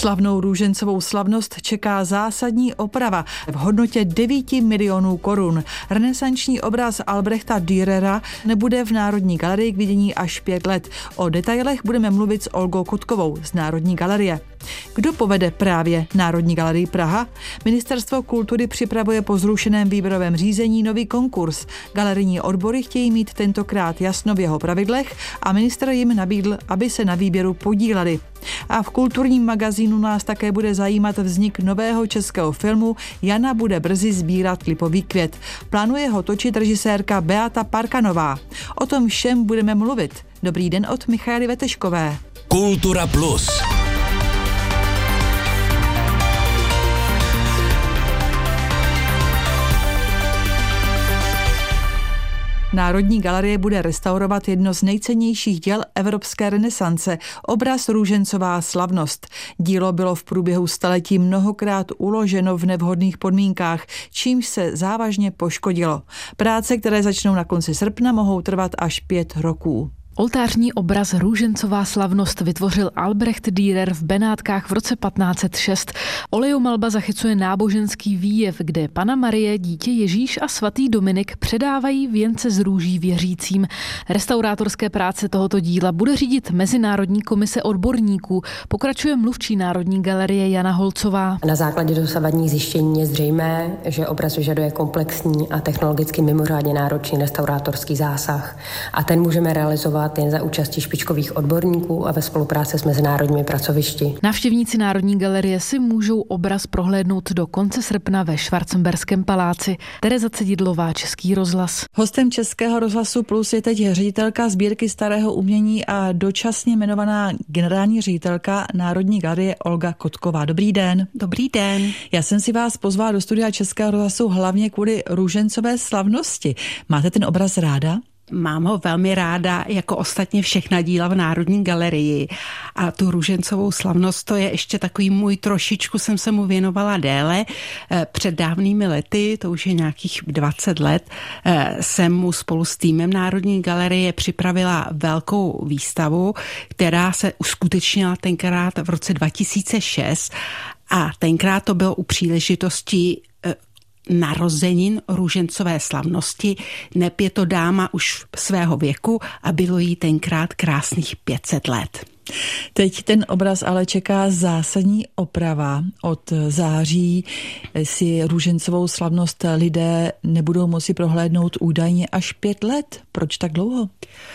Slavnou růžencovou slavnost čeká zásadní oprava v hodnotě 9 milionů korun. Renesanční obraz Albrechta Dürera nebude v Národní galerii k vidění až 5 let. O detailech budeme mluvit s Olgou Kotkovou z Národní galerie. Kdo povede právě Národní galerii Praha? Ministerstvo kultury připravuje po zrušeném výběrovém řízení nový konkurs. Galerijní odbory chtějí mít tentokrát jasno v jeho pravidlech a ministr jim nabídl, aby se na výběru podíleli. A v kulturním magazínu nás také bude zajímat vznik nového českého filmu Jana bude brzy sbírat lipový květ. Plánuje ho točit režisérka Beata Parkanová. O tom všem budeme mluvit. Dobrý den od Michaely Veteškové. Kultura Plus. Národní galerie bude restaurovat jedno z nejcennějších děl evropské renesance, obraz Růžencová slavnost. Dílo bylo v průběhu staletí mnohokrát uloženo v nevhodných podmínkách, čímž se závažně poškodilo. Práce, které začnou na konci srpna, mohou trvat až 5 roků. Oltářní obraz Růžencová slavnost vytvořil Albrecht Dürer v Benátkách v roce 1506. Olejomalba zachycuje náboženský výjev, kde Panna Marie, dítě Ježíš a svatý Dominik předávají věnce z růží věřícím. Restaurátorské práce tohoto díla bude řídit Mezinárodní komise odborníků, pokračuje mluvčí Národní galerie Jana Holcová. Na základě dosavadních zjištění je zřejmé, že obraz vyžaduje komplexní a technologicky mimořádně náročný restaurátorský zásah a ten můžeme realizovat jen za účasti špičkových odborníků a ve spolupráci s mezinárodními pracovišti. Návštěvníci Národní galerie si můžou obraz prohlédnout do konce srpna ve Schwarzenberském paláci. Tereza Cedidlová, Český rozhlas. Hostem Českého rozhlasu Plus je teď ředitelka sbírky starého umění a dočasně jmenovaná generální ředitelka Národní galerie Olga Kotková. Dobrý den. Dobrý den. Já jsem si vás pozvala do studia Českého rozhlasu hlavně kvůli Růžencové slavnosti. Máte ten obraz ráda? Mám ho velmi ráda, jako ostatně všechna díla v Národní galerii. A tu Růžencovou slavnost, to je ještě takový můj, trošičku jsem se mu věnovala déle. Před dávnými lety, to už je nějakých 20 let, jsem mu spolu s týmem Národní galerie připravila velkou výstavu, která se uskutečnila tenkrát v roce 2006. A tenkrát to bylo u příležitosti narozenin Růžencové slavnosti, neb je to dáma už svého věku a bylo jí tenkrát krásných 500 let. Teď ten obraz ale čeká zásadní oprava. Od září si Růžencovou slavnost lidé nebudou moci prohlédnout údajně až 5 let. Proč tak dlouho?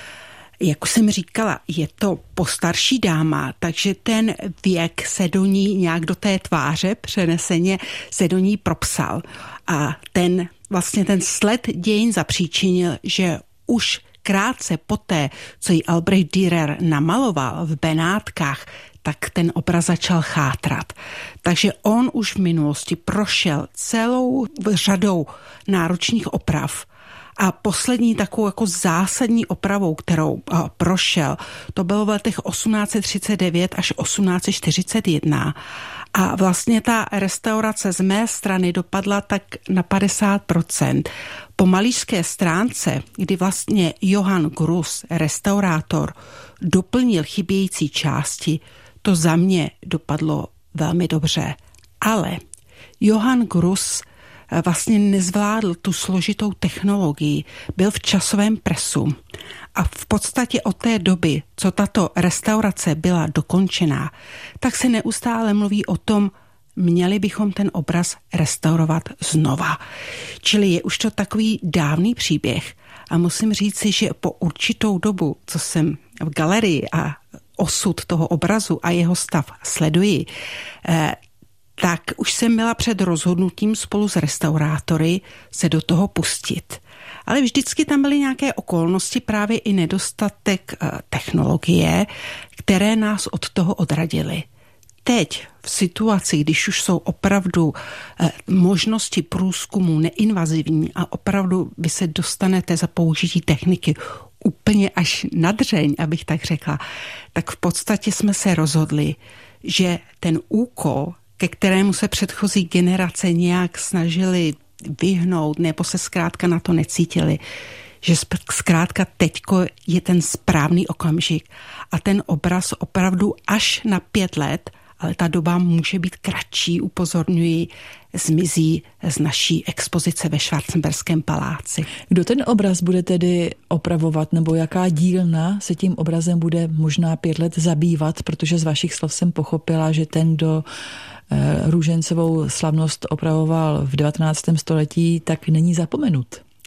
Jak už jsem říkala, je to postarší dáma, takže ten věk se do ní nějak do té tváře přeneseně se do ní propsal. A ten sled dějin zapříčinil, že už krátce poté, co ji Albrecht Dürer namaloval v Benátkách, tak ten obraz začal chátrat. Takže on už v minulosti prošel celou řadou náročných oprav. A poslední takovou jako zásadní opravou, kterou prošel, to bylo v letech 1839 až 1841. A vlastně ta restaurace z mé strany dopadla tak na 50%. Po malířské stránce, kdy vlastně Johann Gruss, restaurátor, doplnil chybějící části, to za mě dopadlo velmi dobře. Ale Johann Gruss vlastně nezvládl tu složitou technologii, byl v časovém presu a v podstatě od té doby, co tato restaurace byla dokončená, tak se neustále mluví o tom, měli bychom ten obraz restaurovat znova. Čili je už to takový dávný příběh a musím říci, že po určitou dobu, co jsem v galerii a osud toho obrazu a jeho stav sleduji, tak už jsem byla před rozhodnutím spolu s restaurátory se do toho pustit. Ale vždycky tam byly nějaké okolnosti, právě i nedostatek technologie, které nás od toho odradily. Teď v situaci, když už jsou opravdu možnosti průzkumu neinvazivní a opravdu vy se dostanete za použití techniky úplně až na dřeň, abych tak řekla, tak v podstatě jsme se rozhodli, že ten úkol, ke kterému se předchozí generace nějak snažili vyhnout nebo se zkrátka na to necítili, že zkrátka teďko je ten správný okamžik a ten obraz opravdu až na 5 let ale ta doba může být kratší, upozorňuji, zmizí z naší expozice ve Schwarzenberském paláci. Kdo ten obraz bude tedy opravovat, nebo jaká dílna se tím obrazem bude možná 5 let zabývat, protože z vašich slov jsem pochopila, že ten, kdo Růžencovou slavnost opravoval v 19. století, tak není zapomenut.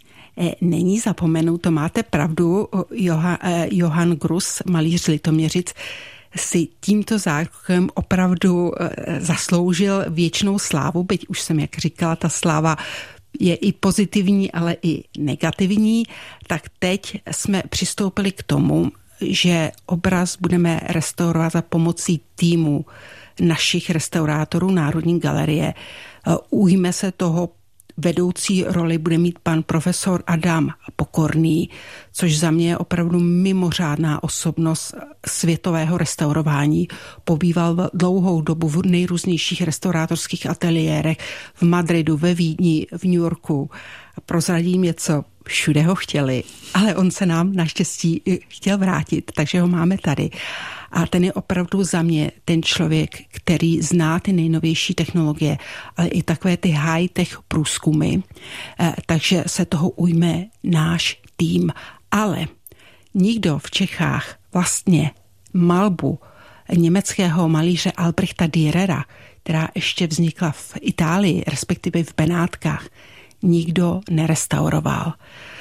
Není zapomenut, to máte pravdu. Johann Gruss, malíř z Litoměřic, si tímto zákrokem opravdu zasloužil věčnou slávu, byť už jsem, jak říkala, ta sláva je i pozitivní, ale i negativní, tak teď jsme přistoupili k tomu, že obraz budeme restaurovat za pomocí týmu našich restaurátorů Národní galerie. Ujme se toho vedoucí roli bude mít pan profesor Adam Pokorný, což za mě je opravdu mimořádná osobnost světového restaurování. Pobýval dlouhou dobu v nejrůznějších restaurátorských ateliérech v Madridu, ve Vídni, v New Yorku. Prozradím něco, všude ho chtěli, ale on se nám naštěstí chtěl vrátit, takže ho máme tady. A ten je opravdu za mě ten člověk, který zná ty nejnovější technologie, ale i takové ty high-tech průzkumy, takže se toho ujme náš tým. Ale nikdo v Čechách vlastně malbu německého malíře Albrechta Dürera, která ještě vznikla v Itálii, respektive v Benátkách, nikdo nerestauroval.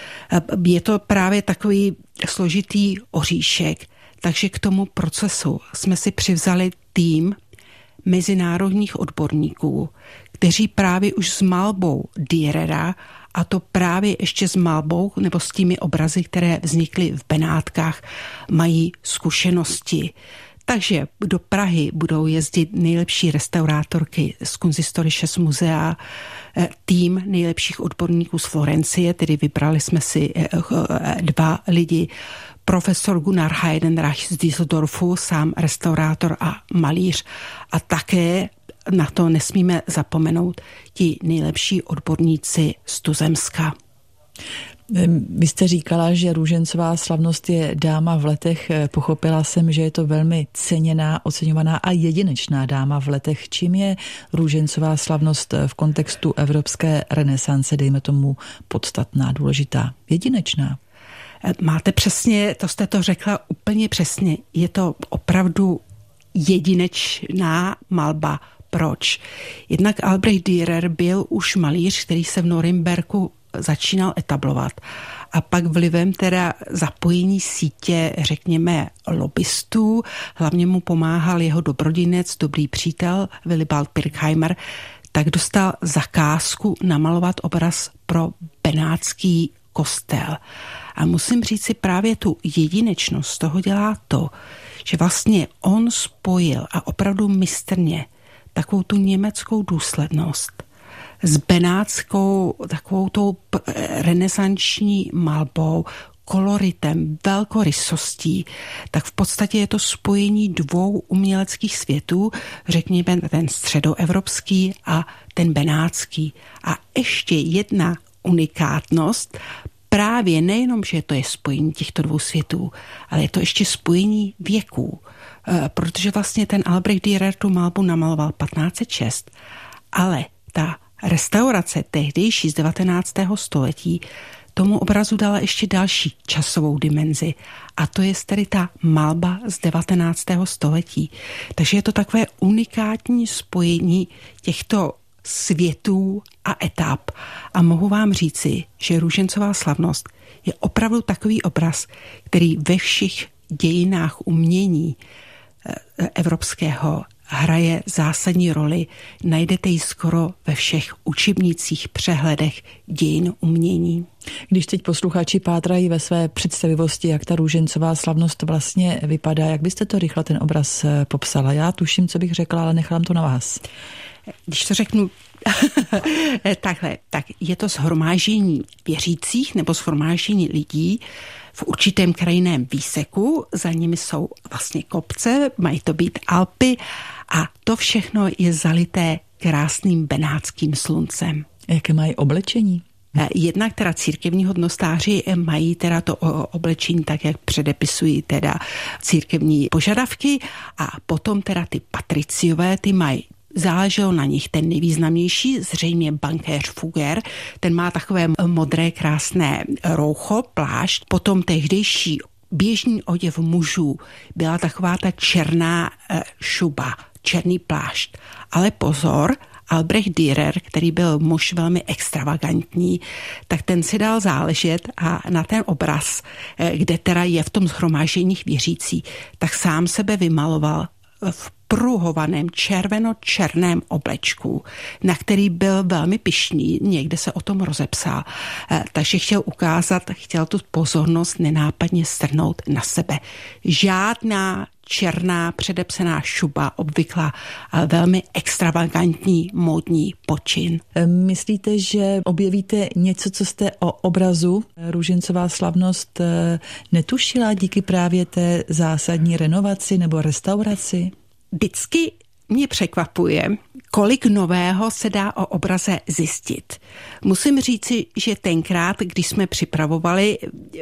Je to právě takový složitý oříšek, takže k tomu procesu jsme si přivzali tým mezinárodních odborníků, kteří právě už s malbou Dürera, a to právě ještě s malbou nebo s těmi obrazy, které vznikly v Benátkách, mají zkušenosti. Takže do Prahy budou jezdit nejlepší restaurátorky z Kunsthistorisches Musea, tým nejlepších odborníků z Florencie, tedy vybrali jsme si 2 lidi, profesor Gunnar Heidenreich z Düsseldorfu, sám restaurátor a malíř, a také na to nesmíme zapomenout ti nejlepší odborníci z tuzemska. Vy jste říkala, že Růžencová slavnost je dáma v letech. Pochopila jsem, že je to velmi ceněná, oceňovaná a jedinečná dáma v letech. Čím je Růžencová slavnost v kontextu evropské renesance, dejme tomu, podstatná, důležitá, jedinečná? Máte přesně, to jste to řekla úplně přesně. Je to opravdu jedinečná malba. Proč? Jednak Albrecht Dürer byl už malíř, který se v Norimberku začínal etablovat. A pak vlivem teda zapojení sítě, řekněme, lobbystů, hlavně mu pomáhal jeho dobrodinec, dobrý přítel Willibald Pirkheimer, tak dostal zakázku namalovat obraz pro benátský kostel. A musím říct si, právě tu jedinečnost toho dělá to, že vlastně on spojil a opravdu mistrně takovou tu německou důslednost s benátskou takovou tou renesanční malbou, koloritem, velkorysostí, tak v podstatě je to spojení 2 uměleckých světů, řekněme ten středoevropský a ten benátský. A ještě jedna unikátnost, právě nejenom, že to je spojení těchto 2 světů, ale je to ještě spojení věků, protože vlastně ten Albrecht Dürer tu malbu namaloval 1506, ale ta restaurace tehdejší z 19. století tomu obrazu dala ještě další časovou dimenzi, a to je tedy ta malba z 19. století. Takže je to takové unikátní spojení těchto světů a etap. A mohu vám říci, že Růžencová slavnost je opravdu takový obraz, který ve všech dějinách umění evropského hraje zásadní roli. Najdete ji skoro ve všech učebnicích, přehledech dějin umění. Když teď posluchači pátrají ve své představivosti, jak ta Růžencová slavnost vlastně vypadá, jak byste to rychle ten obraz popsala? Já tuším, co bych řekla, ale nechám to na vás. Když to řeknu takhle, tak je to shromáždění věřících nebo shromáždění lidí v určitém krajinném výseku, za nimi jsou vlastně kopce, mají to být Alpy, a to všechno je zalité krásným benátským sluncem. Jaké mají oblečení? Jednak teda církevní hodnostáři mají teda to oblečení tak, jak předepisují teda církevní požadavky, a potom teda ty patriciové, ty mají, záleželo na nich ten nejvýznamnější, zřejmě bankéř Fugger, ten má takové modré krásné roucho, plášť, potom tehdejší běžný oděv mužů byla taková ta černá šuba, černý plášť. Ale pozor, Albrecht Dürer, který byl muž velmi extravagantní, tak ten si dal záležet a na ten obraz, kde teda je v tom shromáždění věřící, tak sám sebe vymaloval v pruhovaném červeno-černém oblečku, na který byl velmi pyšný, někde se o tom rozepsal. Takže chtěl tu pozornost nenápadně strhnout na sebe. Žádná černá předepsaná šuba, obvyklá, ale velmi extravagantní módní počin. Myslíte, že objevíte něco, co jste o obrazu Růžencová slavnost netušila díky právě té zásadní renovaci nebo restauraci? Vždycky mě překvapuje, kolik nového se dá o obraze zjistit. Musím říci, že tenkrát, když jsme připravovali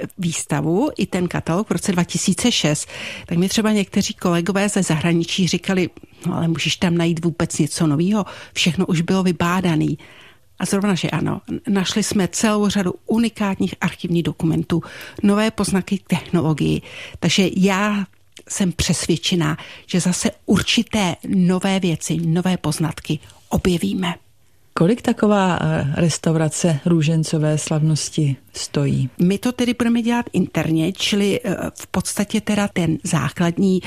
výstavu i ten katalog v roce 2006, tak mi třeba někteří kolegové ze zahraničí říkali, no ale můžeš tam najít vůbec něco nového, všechno už bylo vybádané. A zrovna, že ano, našli jsme celou řadu unikátních archivních dokumentů, nové poznaky k technologii, takže já jsem přesvědčená, že zase určité nové věci, nové poznatky objevíme. Kolik taková restaurace Růžencové slavnosti stojí? My to tedy budeme dělat interně, čili v podstatě teda ten základní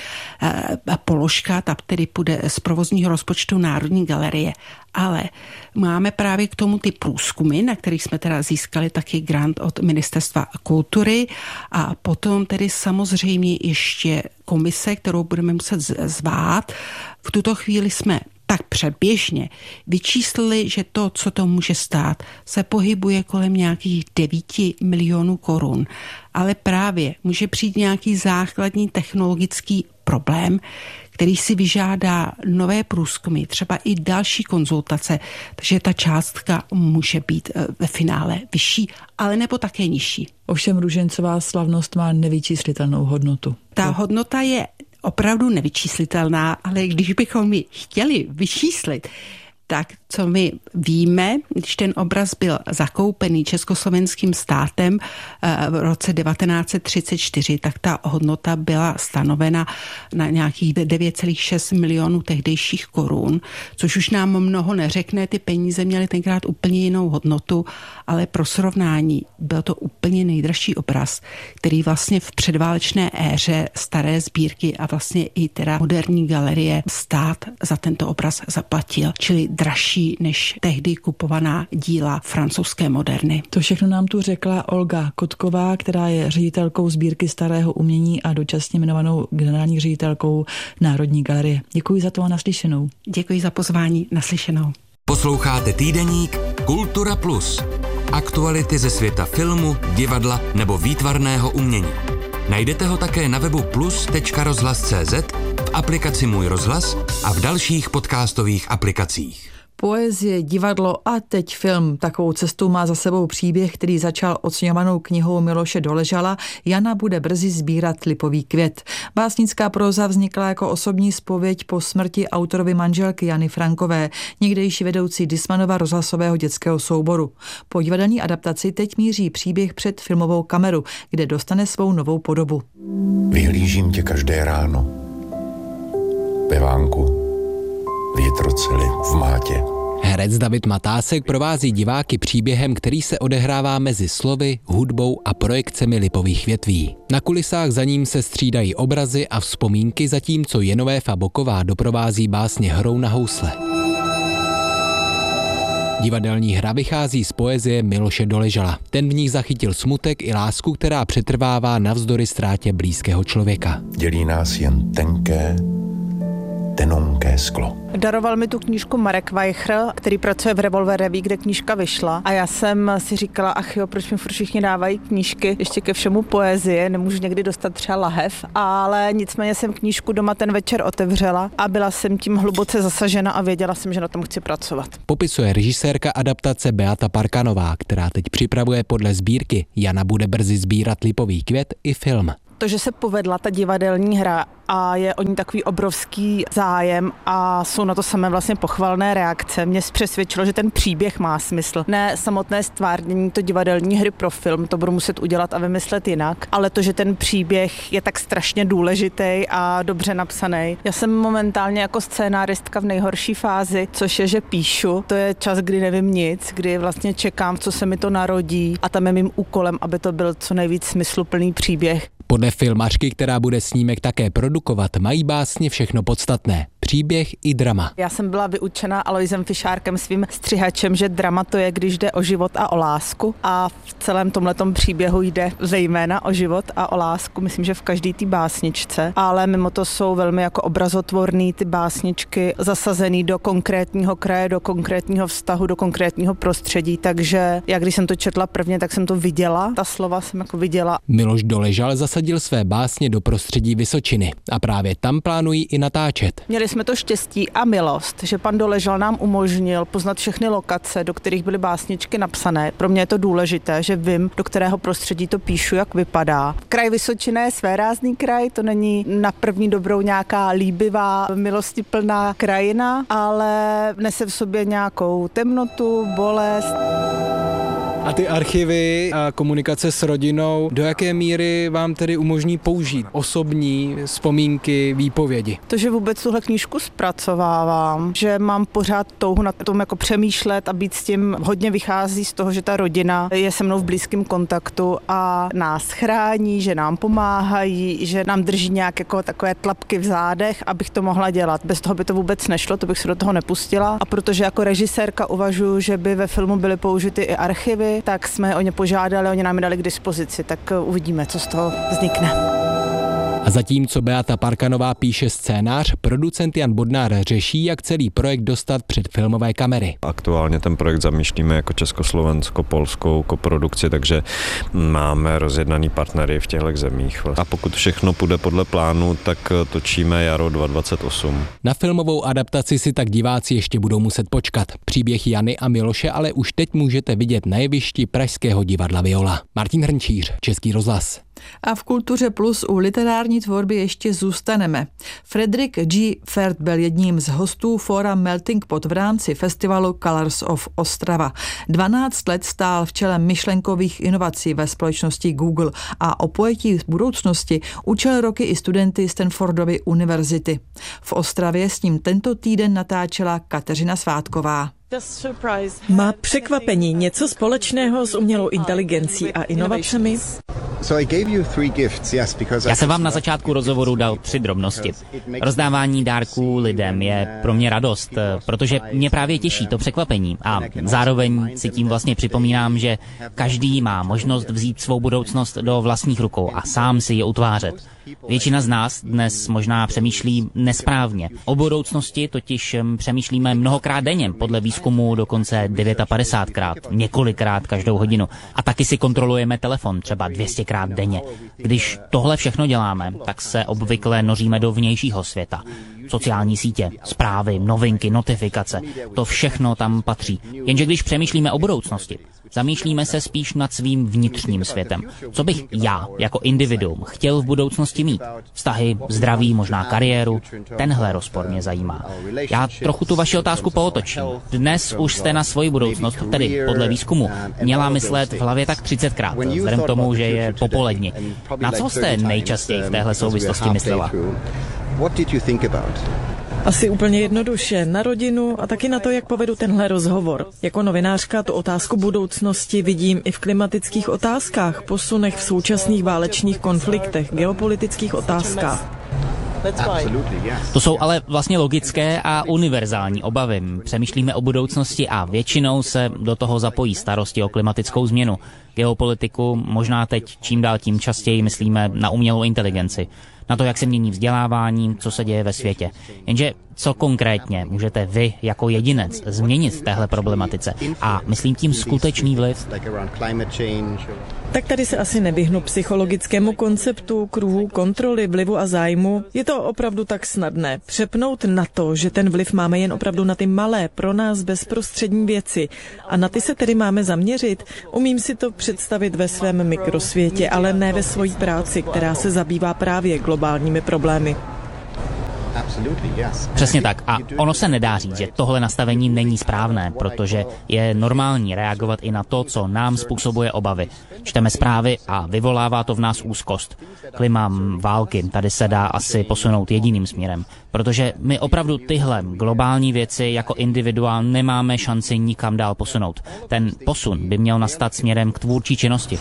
položka, ta tedy půjde z provozního rozpočtu Národní galerie, ale máme právě k tomu ty průzkumy, na kterých jsme teda získali taky grant od Ministerstva kultury, a potom tedy samozřejmě ještě komise, kterou budeme muset zvát. V tuto chvíli jsme tak předběžně vyčíslili, že to, co to může stát, se pohybuje kolem nějakých 9 milionů korun. Ale právě může přijít nějaký základní technologický problém, který si vyžádá nové průzkumy, třeba i další konzultace, takže ta částka může být ve finále vyšší, ale nebo také nižší. Ovšem Růžencová slavnost má nevyčíslitelnou hodnotu. Ta hodnota je opravdu nevyčíslitelná, ale když bychom ji chtěli vyčíslit, tak co my víme, když ten obraz byl zakoupený československým státem v roce 1934, tak ta hodnota byla stanovena na nějakých 9,6 milionů tehdejších korun, což už nám mnoho neřekne, ty peníze měly tenkrát úplně jinou hodnotu, ale pro srovnání byl to úplně nejdražší obraz, který vlastně v předválečné éře staré sbírky a vlastně i teda moderní galerie stát za tento obraz zaplatil, čili dražší než tehdy kupovaná díla francouzské moderny. To všechno nám tu řekla Olga Kotková, která je ředitelkou sbírky starého umění a dočasně jmenovanou generální ředitelkou Národní galerie. Děkuji za to a naslyšenou. Děkuji za pozvání, naslyšenou. Posloucháte týdeník Kultura Plus. Aktuality ze světa filmu, divadla nebo výtvarného umění. Najdete ho také na webu plus.rozhlas.cz, v aplikaci Můj rozhlas a v dalších podcastových aplikacích. Poezie, divadlo a teď film. Takovou cestu má za sebou příběh, který začal oceňovanou knihou Miloše Doležala Jana bude brzy sbírat lipový květ. Básnická próza vznikla jako osobní zpověď po smrti autorovy manželky Jany Frankové, někdejší vedoucí Dismanova rozhlasového dětského souboru. Po divadelní adaptaci teď míří příběh před filmovou kameru, kde dostane svou novou podobu. Vyhlížím tě každé ráno. Ve vánku, větroceli, v mátě. Herec David Matásek provází diváky příběhem, který se odehrává mezi slovy, hudbou a projekcemi lipových větví. Na kulisách za ním se střídají obrazy a vzpomínky, zatímco Jenovéfa Boková doprovází básně hrou na housle. Divadelní hra vychází z poezie Miloše Doležala. Ten v ní zachytil smutek i lásku, která přetrvává navzdory ztrátě blízkého člověka. Dělí nás jen tenké tenonké sklo. Daroval mi tu knížku Marek Weicher, který pracuje v Revolver Revue, kde knížka vyšla. A já jsem si říkala, ach jo, proč mi furt všichni dávají knížky, ještě ke všemu poezie, nemůžu někdy dostat třeba lahev, ale nicméně jsem knížku doma ten večer otevřela a byla jsem tím hluboce zasažena a věděla jsem, že na tom chci pracovat. Popisuje režisérka adaptace Beata Parkanová, která teď připravuje podle sbírky Jana bude brzy sbírat lipový květ i film. To, že se povedla ta divadelní hra a je o ní takový obrovský zájem a jsou na to samé vlastně pochvalné reakce, mě přesvědčilo, že ten příběh má smysl. Ne samotné stvárnění to divadelní hry pro film, to budu muset udělat a vymyslet jinak, ale to, že ten příběh je tak strašně důležitý a dobře napsaný. Já jsem momentálně jako scénáristka v nejhorší fázi, což je, že píšu. To je čas, kdy nevím nic, kdy vlastně čekám, co se mi to narodí a tam je mým úkolem, aby to byl co nejvíc smysluplný příběh. Podle filmařky, která bude snímek také produkovat, mají básně všechno podstatné. Příběh i drama. Já jsem byla vyučena Aloisem Fišárkem, svým střihačem, že drama to je, když jde o život a o lásku. A v celém tomhletom příběhu jde zejména o život a o lásku. Myslím, že v každý té básničce. Ale mimo to jsou velmi jako obrazotvorný ty básničky zasazený do konkrétního kraje, do konkrétního vztahu, do konkrétního prostředí. Takže já když jsem to četla prvně, tak jsem to viděla. Ta slova jsem jako viděla. Miloš Doležal zasadil své básně do prostředí Vysočiny a právě tam plánují i natáčet. Měli jsme to štěstí a milost, že pan Doležal nám umožnil poznat všechny lokace, do kterých byly básničky napsané. Pro mě je to důležité, že vím, do kterého prostředí to píšu, jak vypadá. Kraj Vysočina je svérázný kraj, to není na první dobrou nějaká líbivá, milostiplná krajina, ale nese v sobě nějakou temnotu, bolest. A ty archivy a komunikace s rodinou, do jaké míry vám tedy umožní použít osobní vzpomínky, výpovědi? To, že vůbec tuhle knížku zpracovávám, že mám pořád touhu na tom jako přemýšlet a být s tím, hodně vychází z toho, že ta rodina je se mnou v blízkém kontaktu a nás chrání, že nám pomáhají, že nám drží nějak jako takové tlapky v zádech, abych to mohla dělat. Bez toho by to vůbec nešlo, to bych se do toho nepustila. A protože jako režisérka uvažuji, že by ve filmu byly použity i archivy, tak jsme o ně požádali, oni nám je dali k dispozici, tak uvidíme, co z toho vznikne. A zatímco Beata Parkanová píše scénář, producent Jan Bodnár řeší, jak celý projekt dostat před filmové kamery. Aktuálně ten projekt zamýšlíme jako československo-polskou koprodukci, takže máme rozjednaný partnery v těchto zemích. A pokud všechno půjde podle plánu, tak točíme jaro 2028. Na filmovou adaptaci si tak diváci ještě budou muset počkat. Příběh Jany a Miloše ale už teď můžete vidět na jevišti Pražského divadla Viola. Martin Hrnčíř, Český rozhlas. A v Kultuře Plus u literární tvorby ještě zůstaneme. Frederick G. Ferd byl jedním z hostů fóra Melting Pot v rámci festivalu Colors of Ostrava. 12 let stál v čele myšlenkových inovací ve společnosti Google a o pojetí budoucnosti učil roky i studenty Stanfordovy univerzity. V Ostravě s ním tento týden natáčela Kateřina Svátková. Má překvapení něco společného s umělou inteligencí a inovacemi? Já jsem vám na začátku rozhovoru dal 3 drobnosti. Rozdávání dárků lidem je pro mě radost, protože mě právě těší to překvapení a zároveň si tím vlastně připomínám, že každý má možnost vzít svou budoucnost do vlastních rukou a sám si ji utvářet. Většina z nás dnes možná přemýšlí nesprávně. O budoucnosti totiž přemýšlíme mnohokrát denně, podle výzkumu dokonce 59krát, několikrát každou hodinu. A taky si kontrolujeme telefon třeba 200krát denně. Když tohle všechno děláme, tak se obvykle noříme do vnějšího světa. Sociální sítě, zprávy, novinky, notifikace, to všechno tam patří. Jenže když přemýšlíme o budoucnosti, zamýšlíme se spíš nad svým vnitřním světem. Co bych já, jako individuum, chtěl v budoucnosti mít? Vztahy, zdraví, možná kariéru? Tenhle rozpor mě zajímá. Já trochu tu vaši otázku pootočím. Dnes už jste na svoji budoucnost, tedy podle výzkumu, měla myslet v hlavě tak 30krát, vzhledem k tomu, že je popoledni. Na co jste nejčastěji v téhle souvislosti myslela? Asi úplně jednoduše na rodinu a taky na to, jak povedu tenhle rozhovor. Jako novinářka tu otázku budoucnosti vidím i v klimatických otázkách, posunech v současných válečných konfliktech, geopolitických otázkách. To jsou ale vlastně logické a univerzální obavy. Přemýšlíme o budoucnosti a většinou se do toho zapojí starosti o klimatickou změnu. Geopolitiku možná teď čím dál tím častěji myslíme na umělou inteligenci. Na to, jak se mění vzdělávání, co se děje ve světě. Jenže co konkrétně můžete vy jako jedinec změnit v téhle problematice a myslím tím skutečný vliv. Tak tady se asi nevyhnu psychologickému konceptu kruhu kontroly vlivu a zájmu. Je to opravdu tak snadné přepnout na to, že ten vliv máme jen opravdu na ty malé, pro nás bezprostřední věci. A na ty se tedy máme zaměřit. Umím si to představit ve svém mikrosvětě, ale ne ve své práci, která se zabývá právě globálními problémy. Přesně tak. A ono se nedá říct, že tohle nastavení není správné, protože je normální reagovat i na to, co nám způsobuje obavy. Čteme zprávy a vyvolává to v nás úzkost. Klima, války, tady se dá asi posunout jediným směrem, protože my opravdu tyhle globální věci jako individuál nemáme šanci nikam dál posunout. Ten posun by měl nastat směrem k tvůrčí činnosti.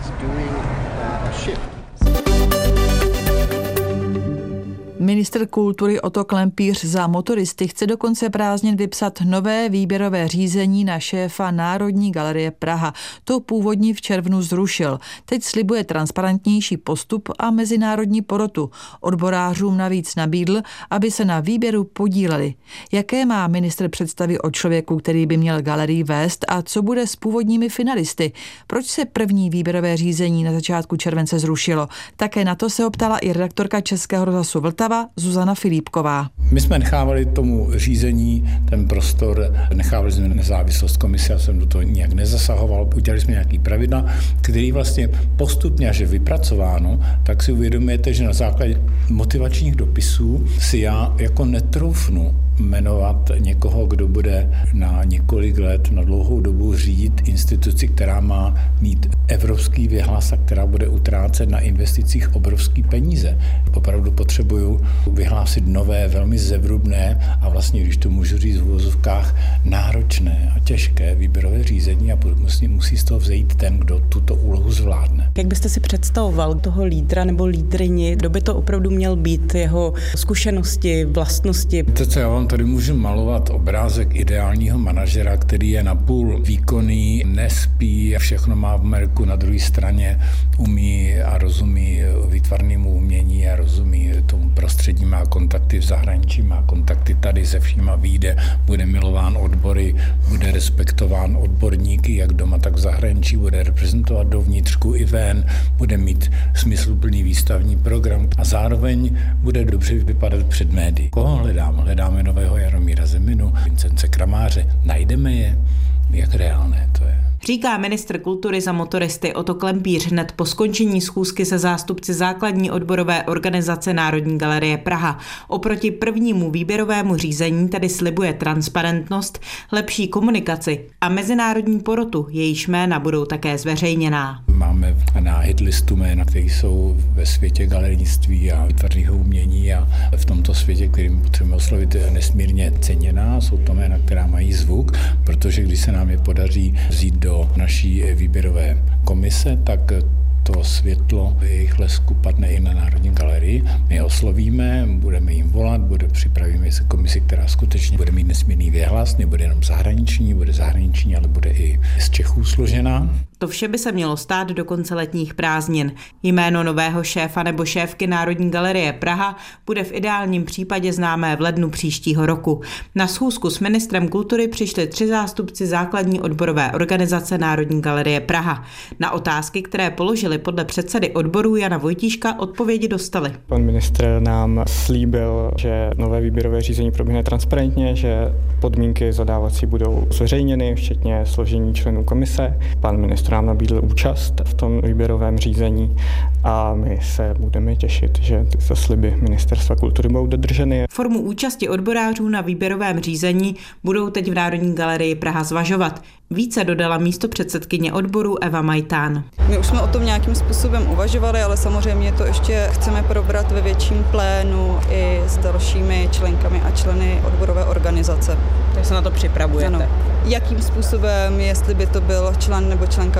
Ministr kultury Otto Klempíř za motoristy chce do konce prázdnin vypsat nové výběrové řízení na šéfa Národní galerie Praha. To původní v červnu zrušil. Teď slibuje transparentnější postup a mezinárodní porotu. Odborářům navíc nabídl, aby se na výběru podíleli. Jaké má ministr představy o člověku, který by měl galerii vést a co bude s původními finalisty? Proč se první výběrové řízení na začátku července zrušilo? Také na to se optala i redaktorka Českého rozhlasu Vltava Zuzana Filipková. My jsme nechávali tomu řízení ten prostor, nechávali jsme nezávislost komise, já jsem do toho nijak nezasahoval, udělali jsme nějaký pravidla, který vlastně postupně, až je vypracováno, tak si uvědomujete, že na základě motivačních dopisů si já jako netroufnu jmenovat někoho, kdo bude na několik let, na dlouhou dobu řídit instituci, která má mít evropský vyhlas a která bude utrácet na investicích obrovský peníze. Opravdu potřebuju vyhlásit nové, velmi zevrubné a vlastně, když to můžu říct v uvozovkách, náročné a těžké výběrové řízení a musí z toho vzejít ten, kdo tuto úlohu zvládne. Jak byste si představoval toho lídra nebo lídryni, kdo by to opravdu měl být, jeho zkušenosti, vlastnosti? To, co já vám tady můžu malovat obrázek ideálního manažera, který je napůl výkonný, nespí, všechno má v merku, na druhé straně umí a rozumí výtvarnému umění a rozumí tomu prostředí, má kontakty v zahraničí, má kontakty tady se všíma vyjde, bude milován odbory, bude respektován odborníky, jak doma, tak v zahraničí, bude reprezentovat dovnitřku i ven, bude mít smysluplný výstavní program a zároveň bude dobře vypadat před médií. Koho hledám? Hledáme nového Jaromíra Zeminu, Vincence Kramáře. Najdeme je? Jak reálné to je? Říká ministr kultury za motoristy Otto Klempíř hned po skončení schůzky se zástupci základní odborové organizace Národní galerie Praha. Oproti prvnímu výběrovému řízení tedy slibuje transparentnost, lepší komunikaci a mezinárodní porotu, jejíž jména budou také zveřejněná. Máme na hitlistu jména, které jsou ve světě galerijnictví a výtvarného umění a v tomto světě, kterým potřebujeme oslovit, nesmírně ceněná. Jsou to jména, která mají zvuk, protože když se nám je podaří vzít do naší výběrové komise, tak to světlo jejich lesku padne i na Národní galerii. My je oslovíme, budeme jim volat, připravíme se komisi, která skutečně bude mít nesmírný věhlas, nebude jenom zahraniční, bude zahraniční, ale bude i z Čechů složená. To vše by se mělo stát do konce letních prázdnin. Jméno nového šéfa nebo šéfky Národní galerie Praha bude v ideálním případě známé v lednu příštího roku. Na schůzku s ministrem kultury přišli 3 zástupci základní odborové organizace Národní galerie Praha. Na otázky, které položili podle předsedy odborů Jana Vojtíška, odpovědi dostali. Pan ministr nám slíbil, že nové výběrové řízení proběhne transparentně, že podmínky zadávací budou zveřejněny, včetně složení členů komise. Pan ministr nám nabídl účast v tom výběrovém řízení a my se budeme těšit, že ty sliby Ministerstva kultury budou dodrženy. Formu účasti odborářů na výběrovém řízení budou teď v Národní galerii Praha zvažovat. Více dodala místopředsedkyně odboru Eva Majtán. My už jsme o tom nějakým způsobem uvažovali, ale samozřejmě to ještě chceme probrat ve větším plénu i s dalšími členkami a členy odborové organizace. Takže se na to připravujete? Ano. Jakým způsobem, jestli by to byl člen nebo členka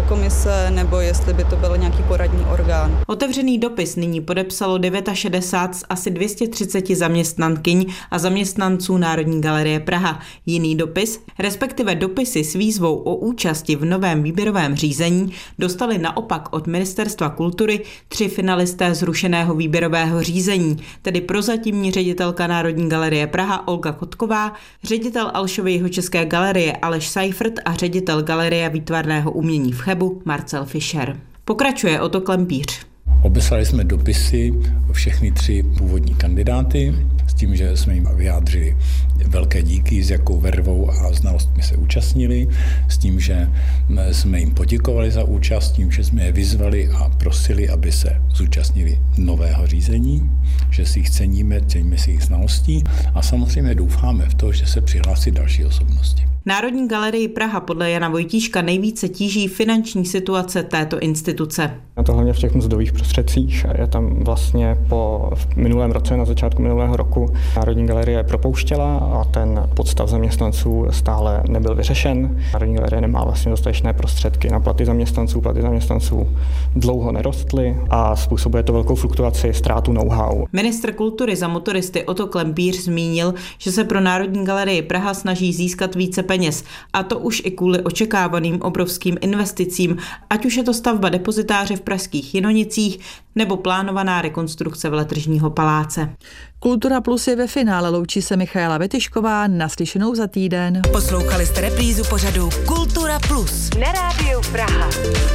Evropská komise nebo jestli by to byl nějaký poradní orgán. Otevřený dopis nyní podepsalo 69 z asi 230 zaměstnankyň a zaměstnanců Národní galerie Praha. Jiný dopis, respektive dopisy s výzvou o účasti v novém výběrovém řízení, dostali naopak od Ministerstva kultury 3 finalisté zrušeného výběrového řízení, tedy prozatímní ředitelka Národní galerie Praha Olga Kotková, ředitel Alšovy jihočeské galerie Aleš Seifert a ředitel Galerie výtvarného umění v Chebu Marcel Fischer. Pokračuje Otto Klempíř. Obeslali jsme dopisy všechny 3 původní kandidáty s tím, že jsme jim vyjádřili velké díky, s jakou vervou a znalostmi se účastnili, s tím, že jsme jim poděkovali za účast, s tím, že jsme je vyzvali a prosili, aby se zúčastnili nového řízení, že si jich ceníme si jich znalostí a samozřejmě doufáme v to, že se přihlásí další osobnosti. Národní galerii Praha podle Jana Vojtíška nejvíce tíží finanční situace této instituce. A to hlavně v těch mzdových prostředcích. Je tam vlastně v minulém roce, na začátku minulého roku, Národní galerie propouštěla a ten podstav zaměstnanců stále nebyl vyřešen. Národní galerie nemá vlastně dostatečné prostředky na platy zaměstnanců dlouho nerostly a způsobuje to velkou fluktuaci, ztrátu know-how. Ministr kultury za motoristy Otto Klempíř zmínil, že se pro Národní galerii Praha snaží získat více peněz, a to už i kvůli očekávaným obrovským investicím, ať už je to stavba depozitáře v pražských Jinonicích nebo plánovaná rekonstrukce Veletržního paláce. Kultura Plus je ve finále, loučí se Michaela Vetyšková, naslyšenou za týden. Poslouchali jste reprízu pořadu Kultura Plus na Rádiu Praha.